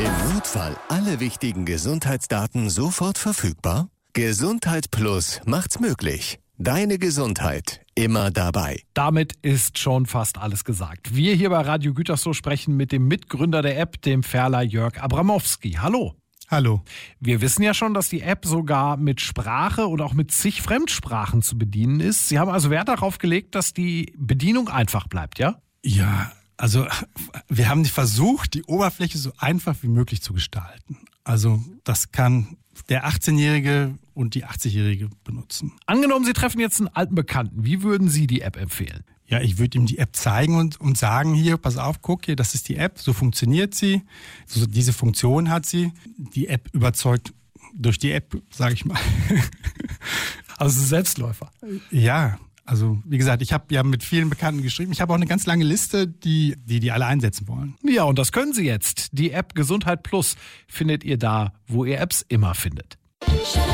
Im Notfall alle wichtigen Gesundheitsdaten sofort verfügbar? Gesundheit Plus macht's möglich. Deine Gesundheit immer dabei. Damit ist schon fast alles gesagt. Wir hier bei Radio Gütersloh sprechen mit dem Mitgründer der App, dem Ferler Jörg Abramowski. Hallo. Hallo. Wir wissen ja schon, dass die App sogar mit Sprache und auch mit zig Fremdsprachen zu bedienen ist. Sie haben also Wert darauf gelegt, dass die Bedienung einfach bleibt, ja? Ja, also wir haben versucht, die Oberfläche so einfach wie möglich zu gestalten. Also das kann der 18-Jährige und die 80-Jährige benutzen. Angenommen, Sie treffen jetzt einen alten Bekannten. Wie würden Sie die App empfehlen? Ja, ich würde ihm die App zeigen und sagen, hier, pass auf, guck hier, das ist die App, so funktioniert sie, so diese Funktion hat sie. Die App überzeugt durch die App, sage ich mal. Also es ist Selbstläufer. Ja, also wie gesagt, ich habe ja mit vielen Bekannten geschrieben. Ich habe auch eine ganz lange Liste, die alle einsetzen wollen. Ja, und das können Sie jetzt. Die App Gesundheit Plus findet ihr da, wo ihr Apps immer findet.